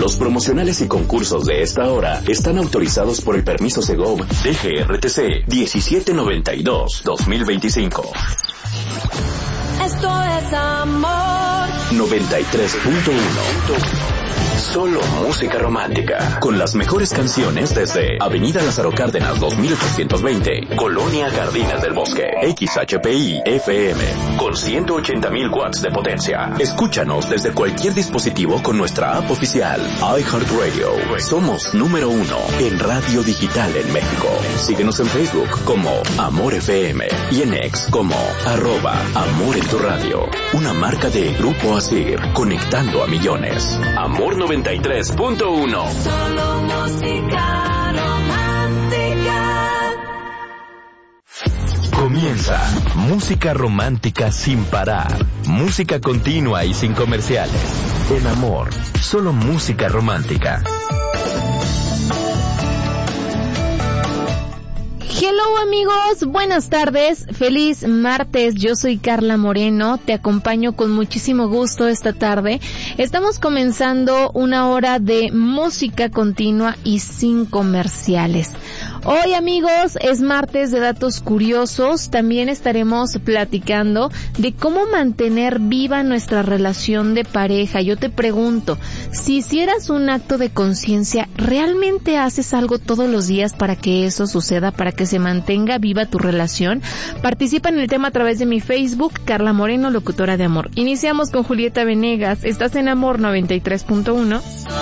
Los promocionales y concursos de esta hora están autorizados por el permiso Segov DGRTC 1792-2025. Esto es amor. 93.1. Solo música romántica. Con las mejores canciones desde Avenida Lázaro Cárdenas 2820, Colonia Jardines del Bosque. XHPI FM con 180,000 watts de potencia. Escúchanos desde cualquier dispositivo con nuestra app oficial iHeartRadio. Somos número 1 en radio digital en México. Síguenos en Facebook como Amor FM y en X como @Amor en tu radio. Una marca de Grupo Asir, conectando a millones. Amor 93.1. Solo música romántica. Comienza Música Romántica sin parar. Música continua y sin comerciales. En Amor, solo música romántica. Hello amigos, buenas tardes, feliz martes, yo soy Carla Moreno, te acompaño con muchísimo gusto esta tarde. Estamos comenzando una hora de música continua y sin comerciales. Hoy amigos es martes de datos curiosos, también estaremos platicando de cómo mantener viva nuestra relación de pareja. Yo te pregunto, si hicieras un acto de conciencia, ¿realmente haces algo todos los días para que eso suceda, para que se mantenga viva tu relación? Participa en el tema a través de mi Facebook, Carla Moreno, locutora de amor. Iniciamos con Julieta Venegas, estás en Amor 93.1.